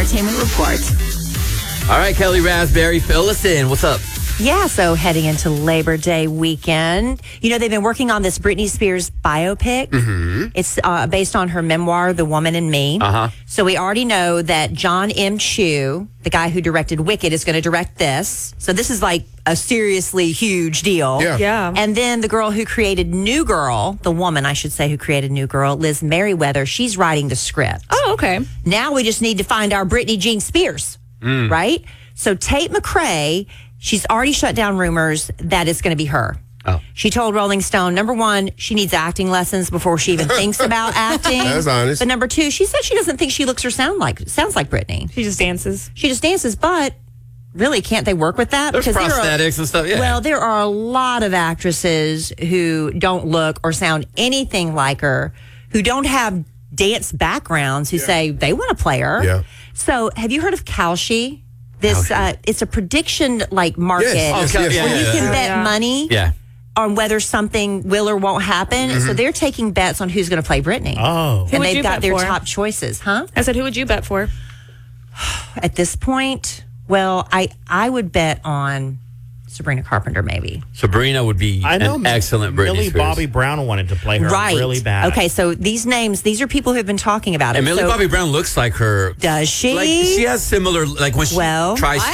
Entertainment Report. All right, Kelly Raspberry, fill us in. What's up? Yeah, so heading into Labor Day weekend, they've been working on this Britney Spears biopic. Mm-hmm. It's based on her memoir, The Woman in Me. Uh-huh. So we already know that John M. Chu, the guy who directed Wicked, is going to direct this. So this is like a seriously huge deal. Yeah. And then the girl who created New Girl, the woman, I should say, who created New Girl, Liz Merriweather, she's writing the script. Oh, okay. Now we just need to find our Britney Jean Spears, right? So Tate McRae, she's already shut down rumors that it's going to be her. Oh. She told Rolling Stone, number one, she needs acting lessons before she even thinks about acting. That's honest. But number two, she said she doesn't think she looks or sounds like Britney. She just dances. She just dances, but really, can't they work with that? There's there are- prosthetics and stuff. Yeah. Well, there are a lot of actresses who don't look or sound anything like her, who don't have dance backgrounds, who say they want to play her. Yeah. So, have you heard of Kalshi? This it's a prediction market Yes, Okay, yes, yeah, where you yeah, can yeah. bet money Yeah. on whether something will or won't happen. So they're taking bets on who's going to play Britney. Oh. Who And would they've you got bet their for? top choices, huh? I said, who would you bet for? At this point, well, I would bet on Sabrina Carpenter, maybe. Sabrina would be I know an excellent Britney Millie Spears. Bobby Brown wanted to play her Right. really bad. Okay, so these names, these are people who have been talking about it. And Millie So- Bobby Brown looks like her. Does she? Like, she has similar, like when she Well, tries